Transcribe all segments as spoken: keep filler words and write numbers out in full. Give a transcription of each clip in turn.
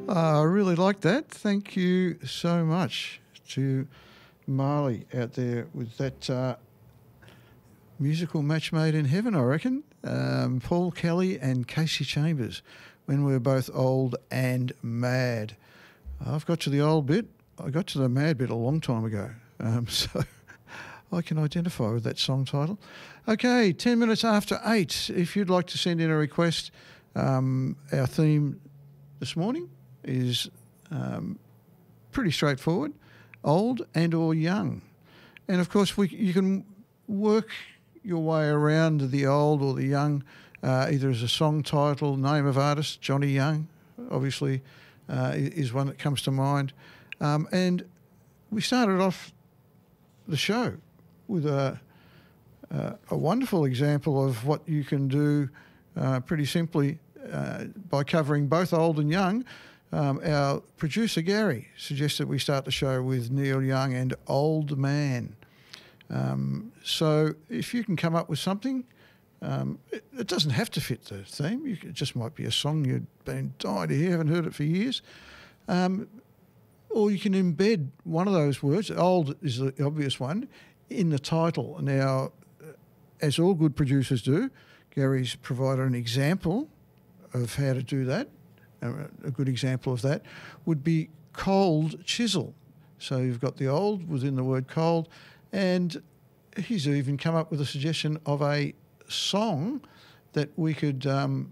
Uh, I really like that. Thank you so much to Marley out there with that uh, musical match made in heaven, I reckon. Um, Paul Kelly and Casey Chambers, When We're Both Old and Mad. I've got to the old bit. I got to the mad bit a long time ago. Um, so I can identify with that song title. Okay, ten minutes after eight. If you'd like to send in a request, um, our theme this morning is um, pretty straightforward, old and or young. And of course, we you can work your way around the old or the young, uh, either as a song title, name of artist. Johnny Young, obviously, uh, is one that comes to mind. Um, and we started off the show with a, uh, a wonderful example of what you can do uh, pretty simply uh, by covering both old and young. Um, our producer, Gary, suggested we start the show with Neil Young and Old Man. Um, so if you can come up with something, um, it, it doesn't have to fit the theme. You can, it just might be a song you've been dying to hear, haven't heard it for years. Um, or you can embed one of those words, old is the obvious one, in the title. Now, as all good producers do, Gary's provided an example of how to do that. A good example of that would be cold chisel. So you've got the old within the word cold, and he's even come up with a suggestion of a song that we could um,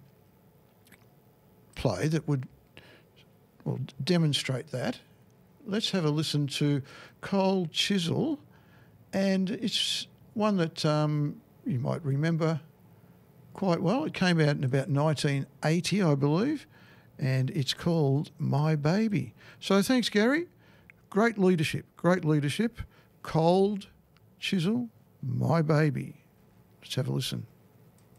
play that would well demonstrate that. Let's have a listen to Cold Chisel, and it's one that um, you might remember quite well. It came out in about nineteen eighty, I believe, and it's called My Baby. So thanks, Gary. Great leadership, great leadership. Cold Chisel, My Baby. Let's have a listen.